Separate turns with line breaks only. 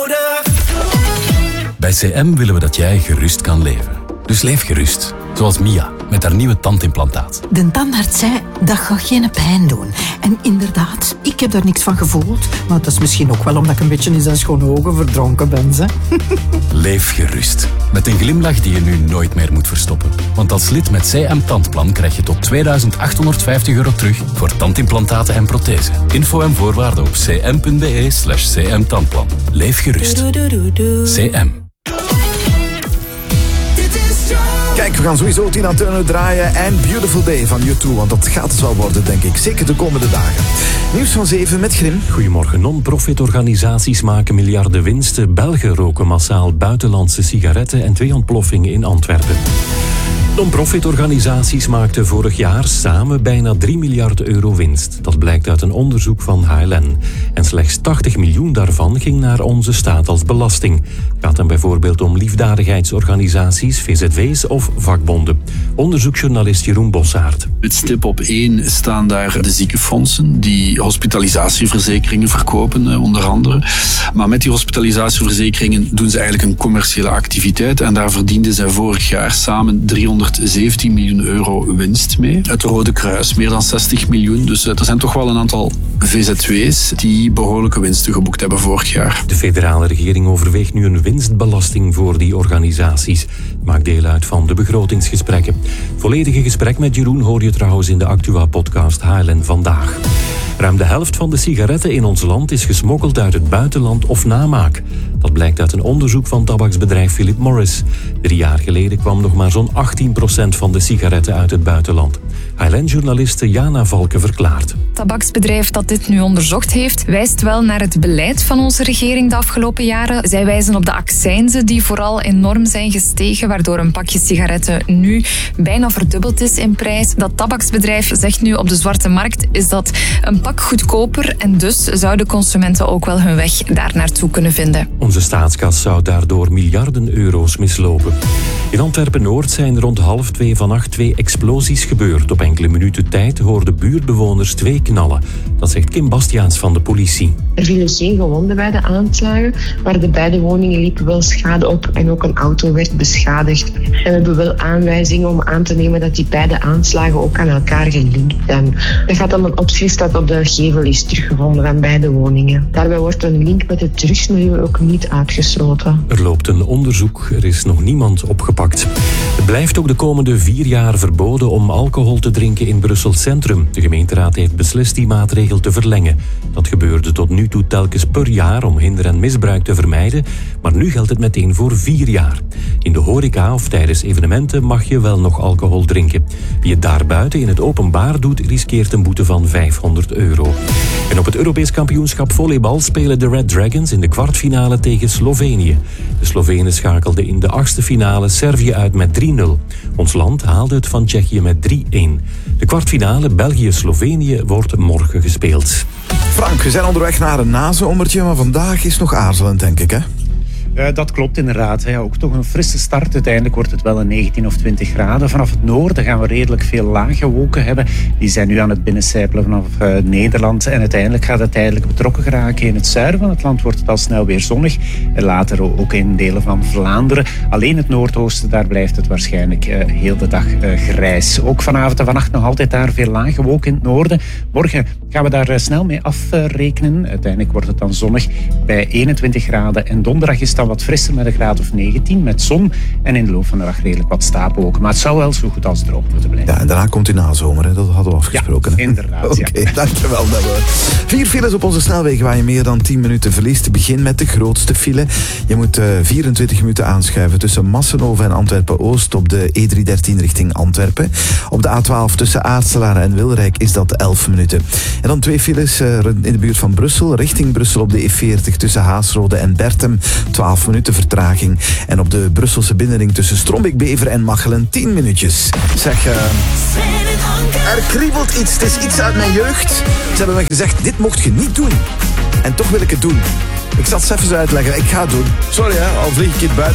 Bij CM willen we dat jij gerust kan leven. Dus leef gerust. Zoals Mia, met haar nieuwe tandimplantaat.
De tandarts zei, dat gaat geen pijn doen. En inderdaad, ik heb daar niks van gevoeld. Maar dat is misschien ook wel omdat ik een beetje in zijn schone ogen verdronken ben. Ze.
Leef gerust. Met een glimlach die je nu nooit meer moet verstoppen. Want als lid met CM Tandplan krijg je tot €2.850 terug voor tandimplantaten en prothesen. Info en voorwaarden op cm.be/cmtandplan. Leef gerust. CM.
Kijk, we gaan sowieso Tina Turner draaien en Beautiful Day van U2, want dat gaat het wel worden, denk ik. Zeker de komende dagen. Nieuws van 7 met Grim.
Goedemorgen. Non-profitorganisaties maken miljarden winsten. Belgen roken massaal buitenlandse sigaretten en 2 ontploffingen in Antwerpen. Non-profitorganisaties maakten vorig jaar samen bijna €3 miljard winst. Dat blijkt uit een onderzoek van HLN. En slechts 80 miljoen daarvan ging naar onze staat als belasting. Het gaat dan bijvoorbeeld om liefdadigheidsorganisaties, VZW's of vakbonden. Onderzoeksjournalist Jeroen Bossaert.
Met stip op 1 staan daar de ziekenfondsen die hospitalisatieverzekeringen verkopen, onder andere. Maar met die hospitalisatieverzekeringen doen ze eigenlijk een commerciële activiteit en daar verdienden zij vorig jaar samen €317 miljoen winst mee. Het Rode Kruis meer dan 60 miljoen. Dus er zijn toch wel een aantal VZW's die behoorlijke winsten geboekt hebben vorig jaar.
De federale regering overweegt nu een winstbelasting voor die organisaties. Maakt deel uit van de begrotingsgesprekken. Volledige gesprek met Jeroen hoor je trouwens in de Actua-podcast HLN Vandaag. Ruim de helft van de sigaretten in ons land is gesmokkeld uit het buitenland of namaak. Dat blijkt uit een onderzoek van tabaksbedrijf Philip Morris. 3 jaar geleden kwam nog maar zo'n 18% van de sigaretten uit het buitenland. HLN-journaliste Jana Valke verklaart.
Het tabaksbedrijf dat dit nu onderzocht heeft, wijst wel naar het beleid van onze regering de afgelopen jaren. Zij wijzen op de accijnzen die vooral enorm zijn gestegen, waardoor een pakje sigaretten nu bijna verdubbeld is in prijs. Dat tabaksbedrijf zegt nu op de zwarte markt is dat een pak goedkoper en dus zouden consumenten ook wel hun weg daar naartoe kunnen vinden.
Onze staatskas zou daardoor miljarden euro's mislopen. In Antwerpen-Noord zijn rond 1:30 vannacht 2 explosies gebeurd. Op enkele minuten tijd hoorden buurtbewoners 2 knallen. Dat zegt Kim Bastiaans van de politie.
Er vielen geen gewonden bij de aanslagen, maar de beide woningen liepen wel schade op en ook een auto werd beschadigd. En we hebben wel aanwijzingen om aan te nemen dat die beide aanslagen ook aan elkaar gelinkt zijn. Er gaat om een opschrift dat op de gevel is teruggevonden van beide woningen. Daarbij wordt een link met het drugsmilieu ook niet uitgesloten.
Er loopt een onderzoek, er is nog niemand opgepakt. Het blijft ook de komende 4 jaar verboden om alcohol te drinken in Brussel Centrum. De gemeenteraad heeft beslist die maatregel te verlengen. Dat gebeurde tot nu toe telkens per jaar om hinder en misbruik te vermijden, maar nu geldt het meteen voor 4 jaar. In de horeca of tijdens evenementen mag je wel nog alcohol drinken. Wie het daarbuiten in het openbaar doet, riskeert een boete van €500. En op het Europees kampioenschap volleybal spelen de Red Dragons in de kwartfinale tegen Slovenië. De Slovenen schakelden in de 8e finale Servië uit met 3-0. Ons land haalde het van Tsjechië met 3-1. De kwartfinale België-Slovenië wordt morgen gespeeld.
Frank, we zijn onderweg naar een nazomertje, maar vandaag is nog aarzelend, denk ik, hè?
Dat klopt inderdaad. Ja, ook toch een frisse start. Uiteindelijk wordt het wel een 19 of 20 graden. Vanaf het noorden gaan we redelijk veel lage wolken hebben. Die zijn nu aan het binnencijpelen vanaf Nederland. En uiteindelijk gaat het tijdelijk betrokken geraken in het zuiden van het land. Wordt het al snel weer zonnig. En later ook in delen van Vlaanderen. Alleen het noordoosten, daar blijft het waarschijnlijk heel de dag grijs. Ook vanavond en vannacht nog altijd daar veel lage wolken in het noorden. Morgen gaan we daar snel mee afrekenen. Uiteindelijk wordt het dan zonnig bij 21 graden. En donderdag is het dan wat frisser met een graad of 19 met zon. En in de loop van de dag redelijk wat stapelwolken. Maar het zou wel zo goed als droog moeten blijven.
Ja, en daarna komt die nazomer, hè? Dat hadden we afgesproken.
Ja, inderdaad.
Oké, dankjewel. 4 files op onze snelwegen waar je meer dan 10 minuten verliest. Begin met de grootste file. Je moet 24 minuten aanschuiven tussen Massenhoven en Antwerpen-Oost op de E313 richting Antwerpen. Op de A12 tussen Aartselaar en Wilrijk is dat 11 minuten. En dan 2 files in de buurt van Brussel. Richting Brussel op de E40 tussen Haasrode en Bertem. 12 minuten vertraging. En op de Brusselse binnenring tussen Strombeek-Bever en Machelen 10 minuutjes. Zeg, er kriebelt iets. Het is iets uit mijn jeugd. Ze hebben me gezegd, dit mocht je niet doen. En toch wil ik het doen. Ik zal het even uitleggen. Ik ga het doen. Sorry, al vlieg ik het buiten.